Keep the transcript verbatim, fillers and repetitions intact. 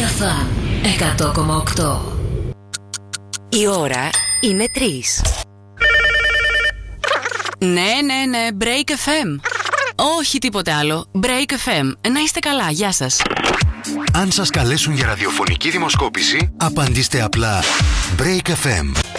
Alpha εκατό κόμμα οκτώ. Η ώρα είναι τρεις. Ναι, ναι, ναι, Break εφ εμ. Όχι τίποτε άλλο. Break εφ εμ. Να είστε καλά, γεια σας. Αν σας καλέσουν για ραδιοφωνική δημοσκόπηση, απαντήστε απλά Break εφ εμ.